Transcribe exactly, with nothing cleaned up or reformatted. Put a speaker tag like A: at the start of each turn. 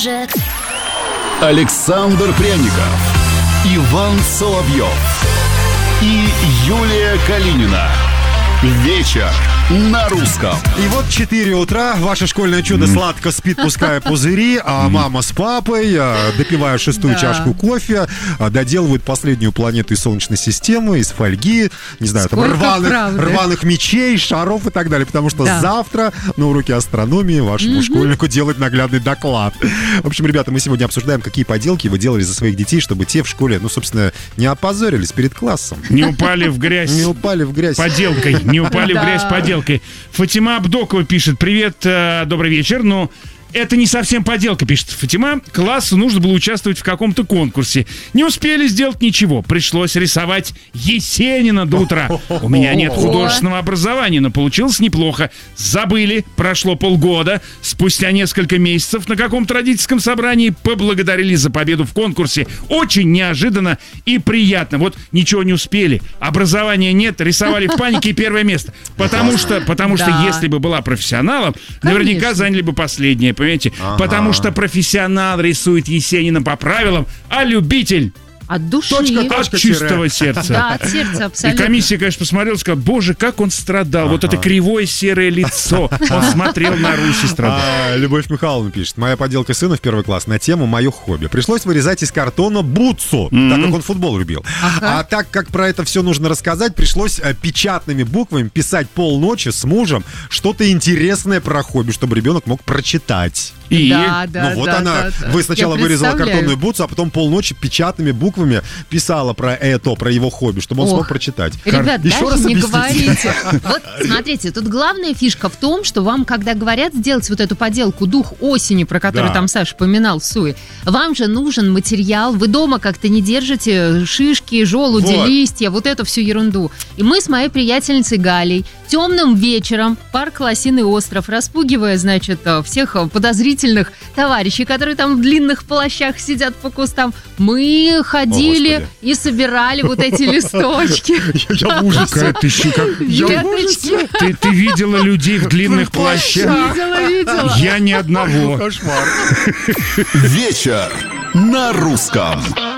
A: может.
B: Александр Пряников, Иван Соловьев и Юлия Калинина. Вечер на русском.
C: И вот четыре утра, ваше школьное чудо сладко спит, пуская пузыри, а мама с папой, допивая шестую да. чашку кофе, доделывают последнюю планету из Солнечной системы, из фольги, не знаю, там рваных, рваных мечей, шаров и так далее, потому что да. завтра на уроке астрономии вашему mm-hmm. школьнику делать наглядный доклад. В общем, ребята, мы сегодня обсуждаем, какие поделки вы делали за своих детей, чтобы те в школе, ну, собственно, не опозорились перед классом.
D: Не упали в грязь.
C: Не упали в грязь.
D: Поделкой. Не упали в грязь поделкой. Фатима Абдокова пишет: привет, э, добрый вечер. Ну, это не совсем поделка, пишет Фатима. Классу нужно было участвовать в каком-то конкурсе. Не успели сделать ничего. Пришлось рисовать Есенина до утра. У меня нет художественного образования, но получилось неплохо. Забыли, прошло полгода. Спустя несколько месяцев на каком-то родительском собрании поблагодарили за победу в конкурсе. Очень неожиданно и приятно. Вот ничего не успели. Образования нет, рисовали в панике и первое место. Потому что, потому что да. если бы была профессионалом, конечно, наверняка заняли бы последнее. Понимаете? Ага. Потому что профессионал рисует Есенина по правилам, а любитель
E: от души,
D: точка, точка, от чистого сердца.
E: Да, от сердца, абсолютно.
D: И комиссия, конечно, посмотрела и сказала: боже, как он страдал. Ага. Вот это кривое серое лицо. Он смотрел на Русь и страдал.
C: А, Любовь Михайловна пишет: моя поделка сына в первый класс на тему «Мое хобби». Пришлось вырезать из картона бутсу, mm-hmm. так как он футбол любил. Ага. А так как про это все нужно рассказать, пришлось печатными буквами писать полночи с мужем что-то интересное про хобби, чтобы ребенок мог прочитать.
D: И?
E: Да, да,
C: ну вот
E: да,
C: она,
E: да, да.
C: вы сначала вырезала картонную бутсу, а потом полночи печатными буквами писала про это, про его хобби, чтобы он Ох. смог прочитать.
E: Ребят,
C: Еще
E: даже
C: раз
E: не
C: объясните.
E: говорите. Вот смотрите, тут главная фишка в том, что вам, когда говорят сделать вот эту поделку «Дух осени», про которую да. там Саша поминал в Суе, вам же нужен материал, вы дома как-то не держите шишки, желуди, вот. листья, вот эту всю ерунду. И мы с моей приятельницей Галей темным вечером парк Лосиный остров, распугивая, значит, всех подозрительных товарищей, которые там в длинных плащах сидят по кустам, мы ходили О, и собирали вот эти листочки.
C: Я в ужасе.
E: Веточки.
D: Ты, ты видела людей в длинных плащах?
E: Видела, видела.
D: Я ни одного.
C: Кошмар.
B: Вечер на русском.